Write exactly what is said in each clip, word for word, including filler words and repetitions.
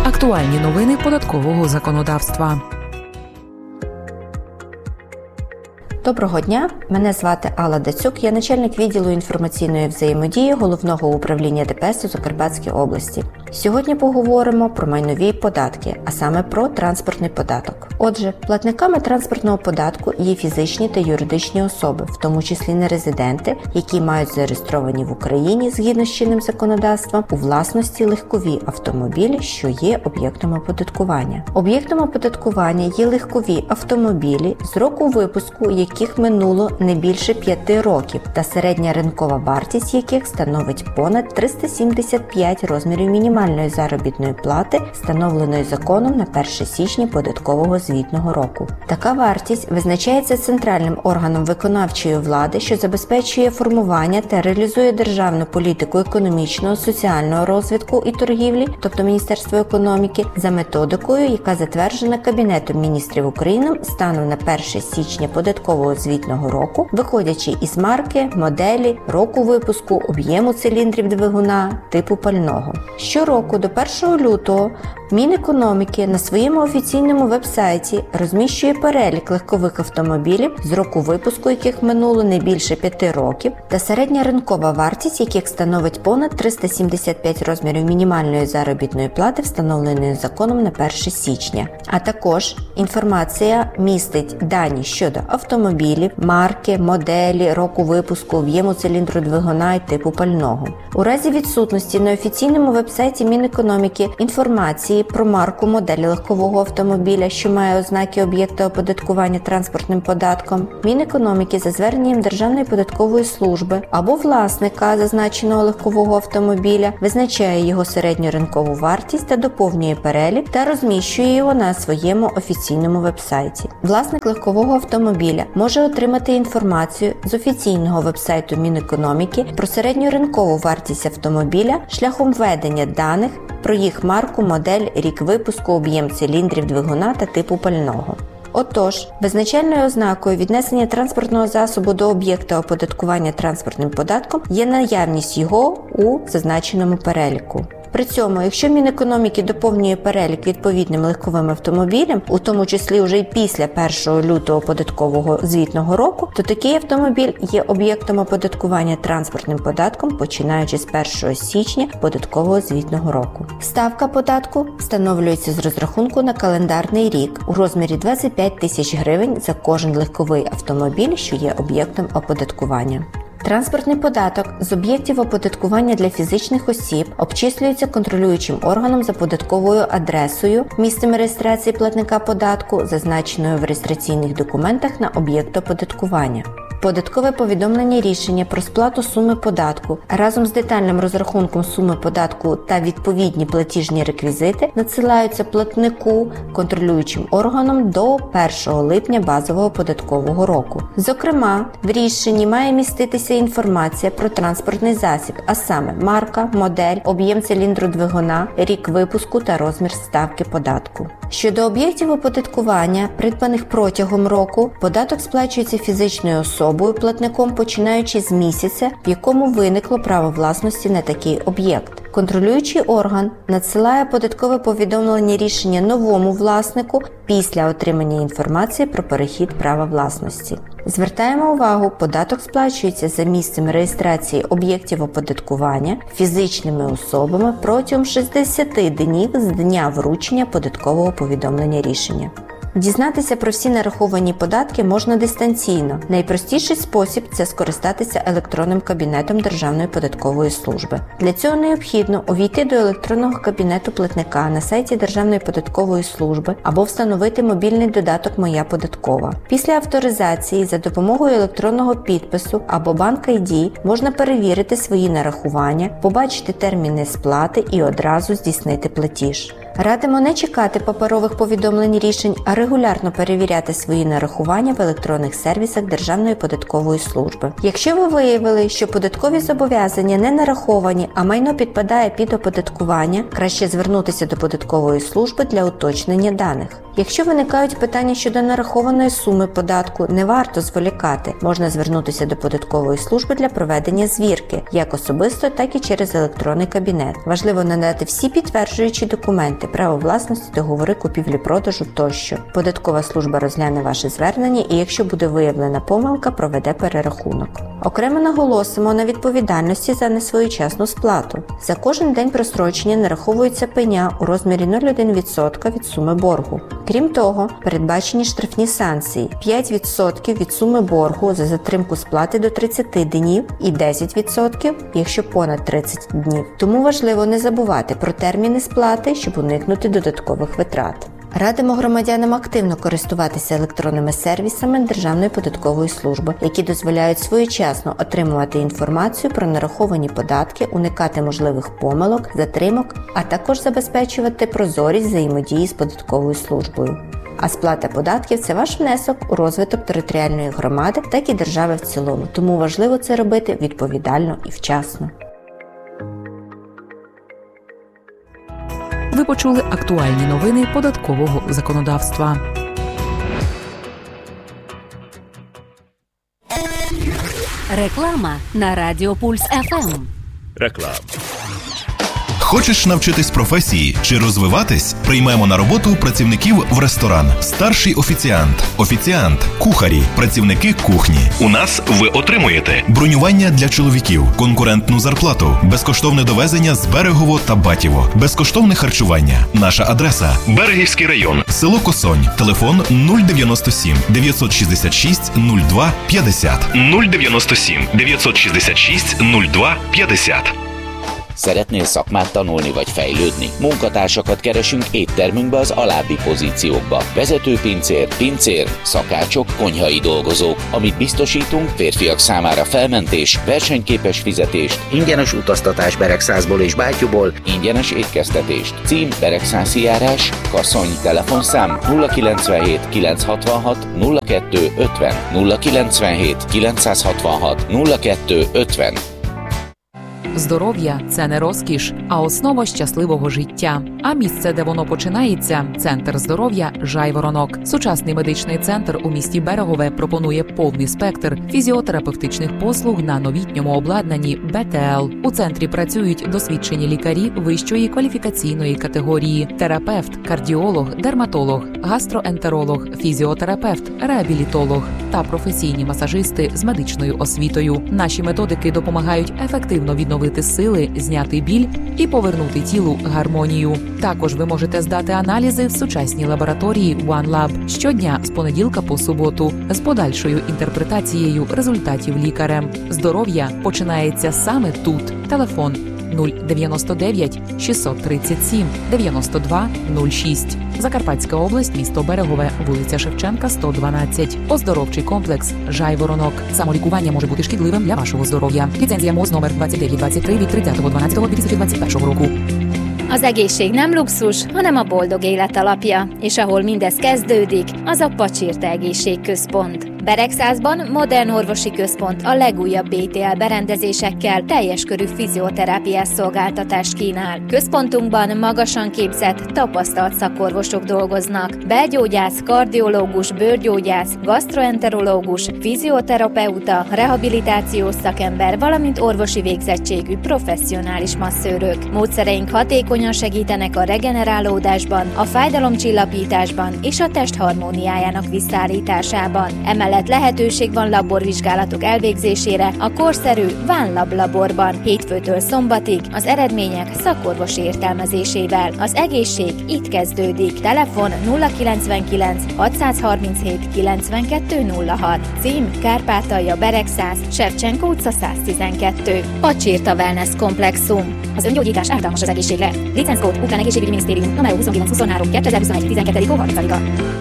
Актуальні новини податкового законодавства. Доброго дня, мене звати Алла Дацюк, я начальник відділу інформаційної взаємодії Головного управління ДПС у Закарпатській області. Сьогодні поговоримо про майнові податки, а саме про транспортний податок. Отже, платниками транспортного податку є фізичні та юридичні особи, в тому числі нерезиденти, які мають зареєстровані в Україні згідно з чинним законодавством у власності легкові автомобілі, що є об'єктом оподаткування. Об'єктом оподаткування є легкові автомобілі з року випуску, яких минуло не більше п'яти років, та середня ринкова вартість яких становить понад триста сімдесят п'ять розмірів мінімальної заробітної плати, встановленої законом на перше січня податкового звітного року. Така вартість визначається центральним органом виконавчої влади, що забезпечує формування та реалізує державну політику економічного, соціального розвитку і торгівлі, тобто Міністерство економіки, за методикою, яка затверджена Кабінетом міністрів України станом на перше січня податкового звітного року, виходячи із марки, моделі, року випуску, об'єму циліндрів двигуна, типу пального. Щороку до першого лютого Мінекономіки на своєму офіційному веб-сайті розміщує перелік легкових автомобілів, з року випуску яких минуло не більше п'яти років, та середня ринкова вартість яких становить понад триста сімдесят п'ять розмірів мінімальної заробітної плати, встановленої законом на перше січня. А також інформація містить дані щодо автомобілів, марки, моделі, року випуску, об'єму циліндру двигуна і типу пального. У разі відсутності на офіційному веб-сайті Мінекономіки інформації про марку, моделі легкового автомобіля, що має ознаки об'єкта оподаткування транспортним податком, Мінекономіки за зверненням Державної податкової служби або власника зазначеного легкового автомобіля визначає його середню ринкову вартість та доповнює перелік та розміщує його на своєму офіційному веб-сайті. Власник легкового автомобіля може отримати інформацію з офіційного веб-сайту Мінекономіки про середню ринкову вартість автомобіля шляхом введення даних про їх марку, модель, рік випуску, об'єм циліндрів двигуна та типу пального. Отож, визначальною ознакою віднесення транспортного засобу до об'єкта оподаткування транспортним податком є наявність його у зазначеному переліку. При цьому, якщо Мінекономіки доповнює перелік відповідним легковим автомобілям, у тому числі вже й після першого лютого податкового звітного року, то такий автомобіль є об'єктом оподаткування транспортним податком, починаючи з першого січня податкового звітного року. Ставка податку встановлюється з розрахунку на календарний рік у розмірі двадцять п'ять тисяч гривень за кожен легковий автомобіль, що є об'єктом оподаткування. Транспортний податок з об'єктів оподаткування для фізичних осіб обчислюється контролюючим органом за податковою адресою, місцем реєстрації платника податку, зазначеною в реєстраційних документах на об'єкт оподаткування. Податкове повідомлення рішення про сплату суми податку разом з детальним розрахунком суми податку та відповідні платіжні реквізити надсилаються платнику контролюючим органом до першого липня базового податкового року. Зокрема, в рішенні має міститися інформація про транспортний засіб, а саме марка, модель, об'єм циліндру двигуна, рік випуску та розмір ставки податку. Щодо об'єктів оподаткування, придбаних протягом року, податок сплачується фізичною особою платником, починаючи з місяця, в якому виникло право власності на такий об'єкт. Контролюючий орган надсилає податкове повідомлення рішення новому власнику після отримання інформації про перехід права власності. Звертаємо увагу, податок сплачується за місцем реєстрації об'єктів оподаткування фізичними особами протягом шістдесят днів з дня вручення податкового повідомлення рішення. Дізнатися про всі нараховані податки можна дистанційно. Найпростіший спосіб – це скористатися електронним кабінетом Державної податкової служби. Для цього необхідно увійти до електронного кабінету платника на сайті Державної податкової служби або встановити мобільний додаток «Моя податкова». Після авторизації за допомогою електронного підпису або банк ай ді можна перевірити свої нарахування, побачити терміни сплати і одразу здійснити платіж. Радимо не чекати паперових повідомлень рішень, а регулярно перевіряти свої нарахування в електронних сервісах Державної податкової служби. Якщо ви виявили, що податкові зобов'язання не нараховані, а майно підпадає під оподаткування, краще звернутися до податкової служби для уточнення даних. Якщо виникають питання щодо нарахованої суми податку, не варто зволікати. Можна звернутися до податкової служби для проведення звірки, як особисто, так і через електронний кабінет. Важливо надати всі підтверджуючі документи, право власності, договори купівлі-продажу тощо. Податкова служба розгляне ваше звернення і, якщо буде виявлена помилка, проведе перерахунок. Окремо наголосимо на відповідальності за несвоєчасну сплату. За кожен день прострочення нараховується пеня у розмірі нуль цілих одна десята відсотка від суми боргу. Крім того, передбачені штрафні санкції – п'ять відсотків від суми боргу за затримку сплати до тридцяти днів і десять відсотків, якщо понад тридцять днів. Тому важливо не забувати про терміни сплати, щоб уникнути додаткових витрат. Радимо громадянам активно користуватися електронними сервісами Державної податкової служби, які дозволяють своєчасно отримувати інформацію про нараховані податки, уникати можливих помилок, затримок, а також забезпечувати прозорість взаємодії з податковою службою. А сплата податків – це ваш внесок у розвиток територіальної громади, так і держави в цілому. Тому важливо це робити відповідально і вчасно. Ви почули актуальні новини податкового законодавства. Реклама на Радіо Пульс еф ем. Реклама. Хочеш навчитись професії чи розвиватись? Приймемо на роботу працівників в ресторан. Старший офіціант, офіціант, кухарі, працівники кухні. У нас ви отримуєте бронювання для чоловіків, конкурентну зарплату, безкоштовне довезення з Берегово та Батіво, безкоштовне харчування. Наша адреса – Берегівський район, село Косонь, телефон нуль дев'яносто сім дев'ятсот шістдесят шість нуль два п'ятдесят. нуль дев'яносто сім дев'ятсот шістдесят шість нуль два п'ятдесят. Szeretnél szakmát tanulni vagy fejlődni? Munkatársakat keresünk éttermünkbe az alábbi pozíciókba. Vezetőpincér, pincér, szakácsok, konyhai dolgozók. Amit biztosítunk, férfiak számára felmentés, versenyképes fizetést, ingyenes utaztatás Beregszászból és Bátyúból, ingyenes étkeztetést. Cím Beregszászi járás, Kaszony, telefonszám nulla kilencvenhét kilencszázhatvanhat nulla kettő ötven, nulla kilencvenhét kilencszázhatvanhat nulla kettő ötven. Здоров'я – це не розкіш, а основа щасливого життя. А місце, де воно починається – Центр здоров'я «Жайворонок». Сучасний медичний центр у місті Берегове пропонує повний спектр фізіотерапевтичних послуг на новітньому обладнанні бе те ел. У центрі працюють досвідчені лікарі вищої кваліфікаційної категорії – терапевт, кардіолог, дерматолог, гастроентеролог, фізіотерапевт, реабілітолог та професійні масажисти з медичною освітою. Наші методики допомагають ефективно відновити сили, зняти біль і повернути тілу гармонію. Також ви можете здати аналізи в сучасній лабораторії OneLab щодня з понеділка по суботу з подальшою інтерпретацією результатів лікарем. Здоров'я починається саме тут. Телефон нуль дев'яносто дев'ять шістсот тридцять сім дев'яносто два нуль шість. Закарпатська область, місто Берегове, вулиця Шевченка, сто дванадцять. Оздоровчий комплекс «Жайворонок». Самолікування може бути шкідливим для вашого здоров'я. Ліцензія МОЗ номер двадцять дев'ять двадцять три від тридцятого дванадцятого дві тисячі двадцять першого року. Az egészség nem luxus, hanem a boldog élet alapja, és ahol mindez kezdődik, az a Pacsirta Egészségközpont. Beregszászban modern orvosi központ a legújabb bé té el berendezésekkel teljes körű fizioterápiás szolgáltatást kínál. Központunkban magasan képzett, tapasztalt szakorvosok dolgoznak. Belgyógyász, kardiológus, bőrgyógyász, gasztroenterológus, fizioterapeuta, rehabilitációs szakember, valamint orvosi végzettségű professzionális masszőrök. Módszereink hatékonyan segítenek a regenerálódásban, a fájdalomcsillapításban és a test harmóniájának visszaállításában. Emellett lehetőség van laborvizsgálatok elvégzésére a korszerű OneLab laborban, hétfőtől szombatig, az eredmények szakorvos értelmezésével. Az egészség itt kezdődik. Telefon nulla kilencvenkilenc hatszázharminchét kilencvenkettő nulla hat. Cím Kárpátalja, Beregszász, Shevchenko utca száz tizenkettő. Pacsirta Wellness Komplexum. Az öngyógyítás ártalmas az egészségre. Licenckód Ukrán Egészségügyi Minisztérium, numero huszonkilenc huszonhárom kétezer-huszonegyed tizenkettő harmincadika.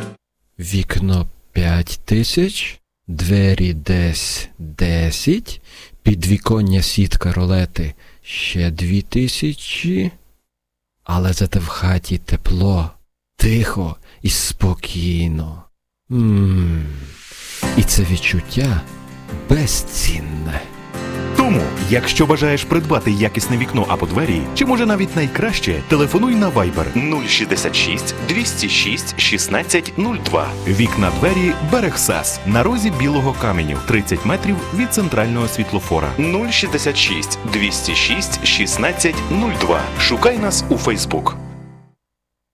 Вікно п'ять тисяч, двері десь десять, підвіконня сітка ролети ще дві тисячі, але зате в хаті тепло, тихо і спокійно. Ммм, і це відчуття безцінне. Тому, якщо бажаєш придбати якісне вікно або двері, чи може навіть найкраще, телефонуй на Viber нуль шістдесят шість двісті шість шістнадцять нуль два. Вікна двері Берегсас на розі Білого Каменю, тридцять метрів від центрального світлофора. нуль шістдесят шість двісті шість шістнадцять нуль два. Шукай нас у Facebook.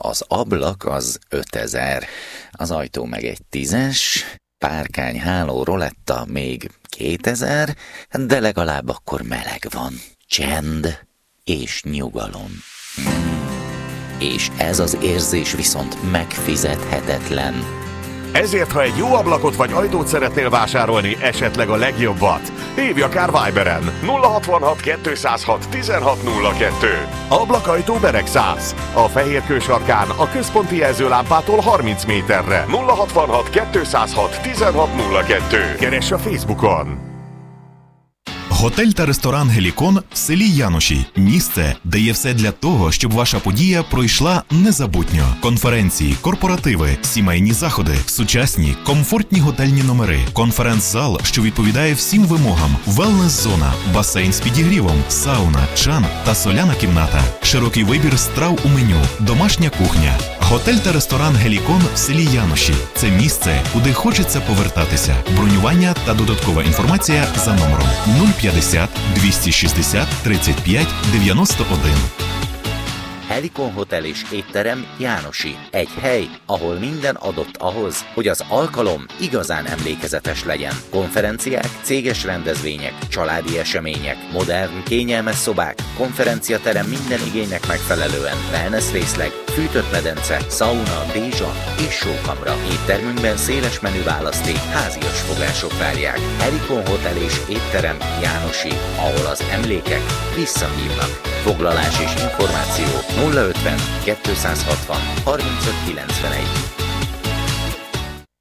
Az ablak az ötezer, az ajtó meg egy tízes, párkány, háló, roletta még kétezer, de legalább akkor meleg van, csend és nyugalom. Hmm. És ez az érzés viszont megfizethetetlen. Ezért, ha egy jó ablakot vagy ajtót szeretnél vásárolni, esetleg a legjobbat, hívj akár Viberen nulla hatvanhat kétszázhat tizenhat nulla kettő. Ablakajtó Beregszáz. A Fehérkő sarkán a központi jelzőlámpától harminc méterre. nulla hatvanhat kétszázhat tizenhat nulla kettő. Keress a Facebookon. Готель та ресторан «Гелікон» в селі Яноші. Місце, де є все для того, щоб ваша подія пройшла незабутньо. Конференції, корпоративи, сімейні заходи, сучасні, комфортні готельні номери, конференц-зал, що відповідає всім вимогам, велнес-зона, басейн з підігрівом, сауна, чан та соляна кімната, широкий вибір страв у меню, домашня кухня. Готель та ресторан «Гелікон» в селі Яноші – це місце, куди хочеться повертатися. Бронювання та додаткова інформація за номером нуль п'ятдесят двісті шістдесят тридцять п'ять дев'яносто один. Helikon Hotel és étterem Jánosi. Egy hely, ahol minden adott ahhoz, hogy az alkalom igazán emlékezetes legyen. Konferenciák, céges rendezvények, családi események, modern, kényelmes szobák, konferenciaterem minden igénynek megfelelően, wellness részleg, fűtött medence, szauna, dézsa és sókamra. Éttermünkben széles menü választék, házias fogások várják. Helikon Hotel és étterem Jánosi, ahol az emlékek visszahívnak. Foglalás és információ nulla ötven kétszázhatvan harmincöt kilencvenegy.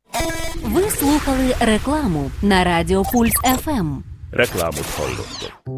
Ви слухали рекламу на Радіо Пульс еф ем. Reklámot hallottak.